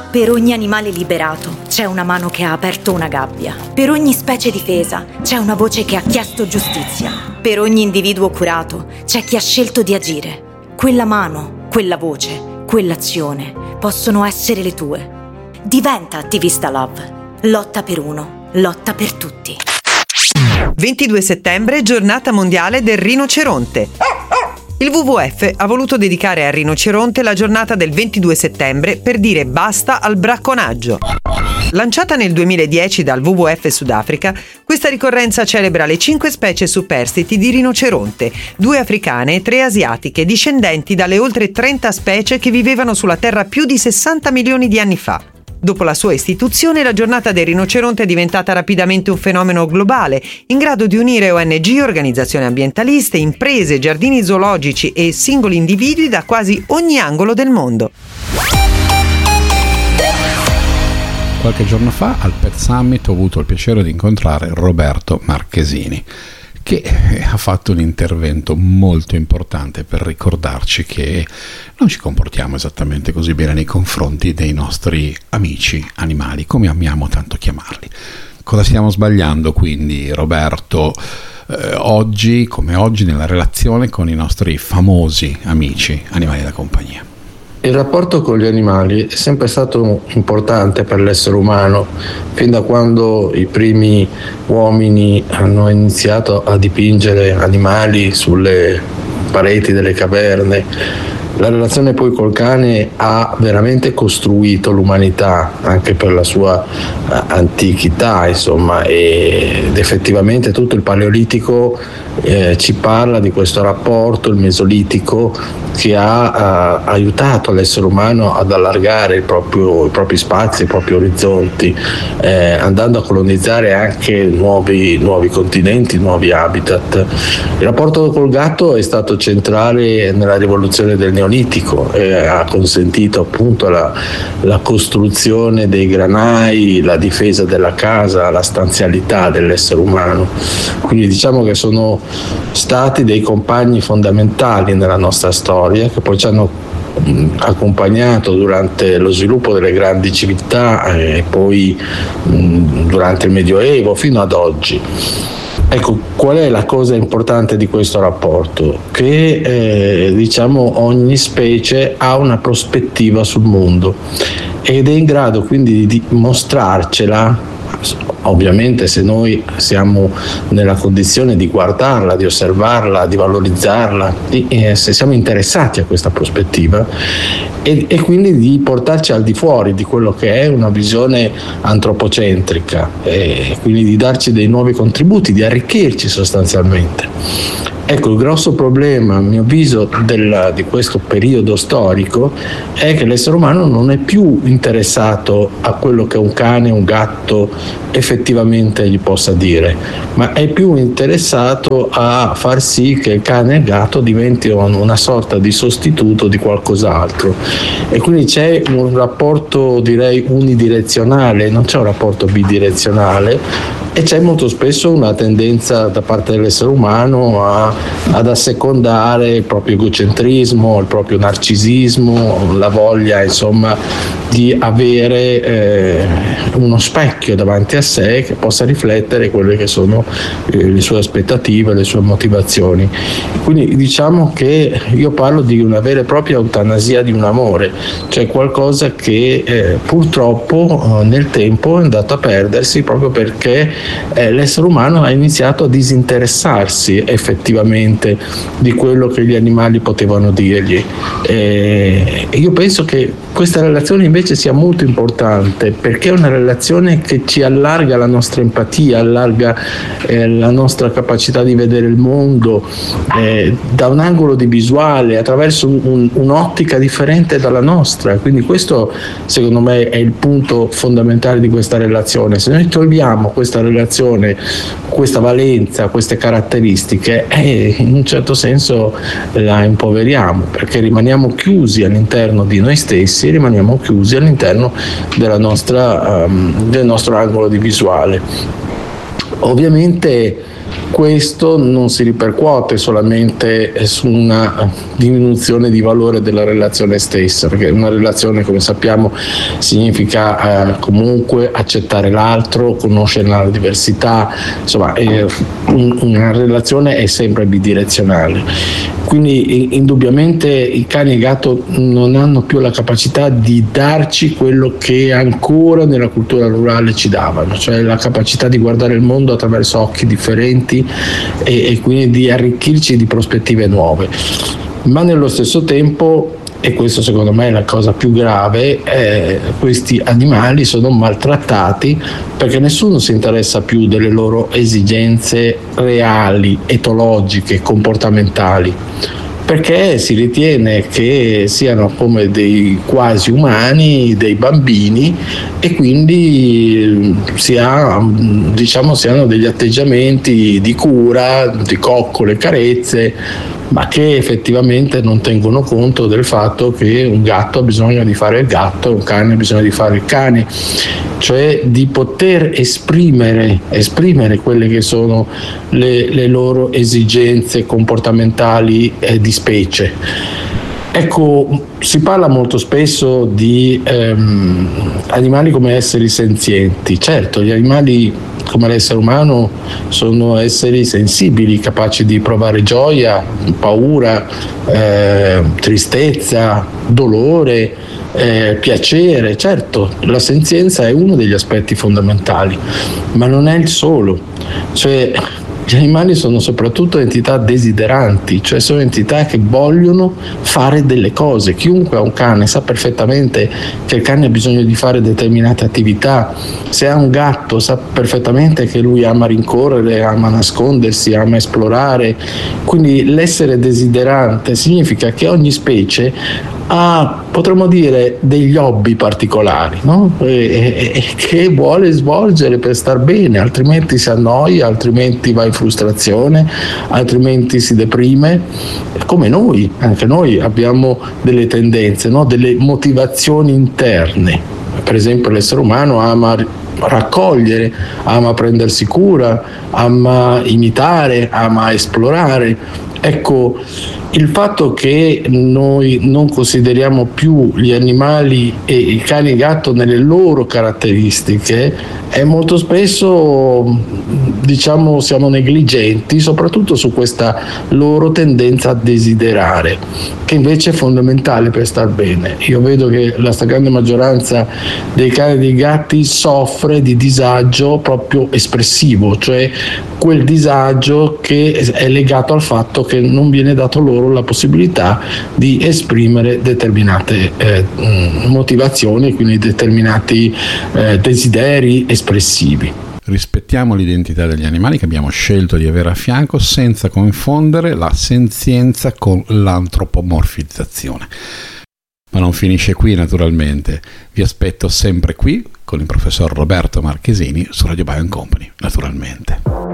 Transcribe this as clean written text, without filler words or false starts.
Per ogni animale liberato c'è una mano che ha aperto una gabbia. Per ogni specie difesa c'è una voce che ha chiesto giustizia. Per ogni individuo curato c'è chi ha scelto di agire. Quella mano, quella voce, quell'azione possono essere le tue. Diventa attivista Love. Lotta per uno, lotta per tutti. 22 settembre, giornata mondiale del rinoceronte. Il WWF ha voluto dedicare al rinoceronte la giornata del 22 settembre per dire basta al bracconaggio. Lanciata nel 2010 dal WWF Sudafrica, questa ricorrenza celebra le 5 specie superstiti di rinoceronte, 2 africane e 3 asiatiche, discendenti dalle oltre 30 specie che vivevano sulla Terra più di 60 milioni di anni fa. Dopo la sua istituzione, la giornata del rinoceronte è diventata rapidamente un fenomeno globale, in grado di unire ONG, organizzazioni ambientaliste, imprese, giardini zoologici e singoli individui da quasi ogni angolo del mondo. Qualche giorno fa al Pet Summit ho avuto il piacere di incontrare Roberto Marchesini, che ha fatto un intervento molto importante per ricordarci che non ci comportiamo esattamente così bene nei confronti dei nostri amici animali, come amiamo tanto chiamarli. Cosa stiamo sbagliando quindi, Roberto, oggi come oggi nella relazione con i nostri famosi amici animali da compagnia? Il rapporto con gli animali è sempre stato importante per l'essere umano, fin da quando i primi uomini hanno iniziato a dipingere animali sulle pareti delle caverne. La relazione poi col cane ha veramente costruito l'umanità, anche per la sua antichità, insomma, ed effettivamente tutto il Paleolitico ci parla di questo rapporto, il Mesolitico, che ha aiutato l'essere umano ad allargare i propri spazi, i propri orizzonti, andando a colonizzare anche nuovi continenti, nuovi habitat. Il rapporto col gatto è stato centrale nella rivoluzione del Neolitico e ha consentito appunto la costruzione dei granai, la difesa della casa, la stanzialità dell'essere umano. Quindi diciamo che sono stati dei compagni fondamentali nella nostra storia, che poi ci hanno accompagnato durante lo sviluppo delle grandi civiltà e poi durante il Medioevo fino ad oggi. Ecco, qual è la cosa importante di questo rapporto? Che diciamo ogni specie ha una prospettiva sul mondo ed è in grado quindi di mostrarcela. Ovviamente se noi siamo nella condizione di guardarla, di osservarla, di valorizzarla, se siamo interessati a questa prospettiva e quindi di portarci al di fuori di quello che è una visione antropocentrica e quindi di darci dei nuovi contributi, di arricchirci sostanzialmente. Ecco, il grosso problema, a mio avviso, di questo periodo storico è che l'essere umano non è più interessato a quello che un cane, un gatto effettivamente gli possa dire, ma è più interessato a far sì che il cane e il gatto diventino una sorta di sostituto di qualcos'altro. E quindi c'è un rapporto, direi, unidirezionale, non c'è un rapporto bidirezionale, e c'è molto spesso una tendenza da parte dell'essere umano ad assecondare il proprio egocentrismo, il proprio narcisismo, la voglia insomma di avere uno specchio davanti a sé che possa riflettere quelle che sono le sue aspettative, le sue motivazioni. Quindi diciamo che io parlo di una vera e propria eutanasia di un amore, cioè qualcosa che purtroppo nel tempo è andato a perdersi proprio perché l'essere umano ha iniziato a disinteressarsi effettivamente di quello che gli animali potevano dirgli. Io penso che questa relazione invece sia molto importante perché è una relazione che ci allarga la nostra empatia, allarga la nostra capacità di vedere il mondo da un angolo di visuale, attraverso un'ottica differente dalla nostra. Quindi questo secondo me è il punto fondamentale di questa relazione. Se noi togliamo questa relazione, questa valenza, queste caratteristiche, in un certo senso la impoveriamo perché rimaniamo chiusi all'interno di noi stessi, rimaniamo chiusi all'interno del nostro angolo di visuale. Ovviamente questo non si ripercuote solamente su una diminuzione di valore della relazione stessa, perché una relazione, come sappiamo, significa comunque accettare l'altro, conoscere la diversità, insomma una relazione è sempre bidirezionale. Quindi indubbiamente i cani e i gatti non hanno più la capacità di darci quello che ancora nella cultura rurale ci davano, cioè la capacità di guardare il mondo attraverso occhi differenti e quindi di arricchirci di prospettive nuove. Ma nello stesso tempo, e questo secondo me è la cosa più grave, questi animali sono maltrattati perché nessuno si interessa più delle loro esigenze reali, etologiche, comportamentali, perché si ritiene che siano come dei quasi umani, dei bambini, e quindi siano degli atteggiamenti di cura, di coccole, carezze, ma che effettivamente non tengono conto del fatto che un gatto ha bisogno di fare il gatto, un cane ha bisogno di fare il cane, cioè di poter esprimere quelle che sono le loro esigenze comportamentali di specie. Ecco, si parla molto spesso di animali come esseri senzienti. Certo, gli animali come l'essere umano sono esseri sensibili, capaci di provare gioia, paura, tristezza, dolore, piacere. Certo, la senzienza è uno degli aspetti fondamentali, ma non è il solo. Cioè, gli animali sono soprattutto entità desideranti, cioè sono entità che vogliono fare delle cose. Chiunque ha un cane sa perfettamente che il cane ha bisogno di fare determinate attività. Se ha un gatto sa perfettamente che lui ama rincorrere, ama nascondersi, ama esplorare. Quindi l'essere desiderante significa che ogni specie ha, potremmo dire, degli hobby particolari, no? E che vuole svolgere per star bene, altrimenti si annoia, altrimenti va in frustrazione, altrimenti si deprime, come noi. Anche noi abbiamo delle tendenze, no? Delle motivazioni interne. Per esempio l'essere umano ama raccogliere, ama prendersi cura, ama imitare, ama esplorare. Ecco, il fatto che noi non consideriamo più gli animali e i cani e i gatti nelle loro caratteristiche è molto spesso, diciamo, siamo negligenti, soprattutto su questa loro tendenza a desiderare, che invece è fondamentale per star bene. Io vedo che la stragrande maggioranza dei cani e dei gatti soffre di disagio proprio espressivo, cioè quel disagio che è legato al fatto che non viene dato loro la possibilità di esprimere determinate motivazioni, quindi determinati desideri espressivi. Rispettiamo l'identità degli animali che abbiamo scelto di avere a fianco senza confondere la senzienza con l'antropomorfizzazione. Ma non finisce qui, naturalmente. Vi aspetto sempre qui con il professor Roberto Marchesini su Radio Bio & Company, naturalmente.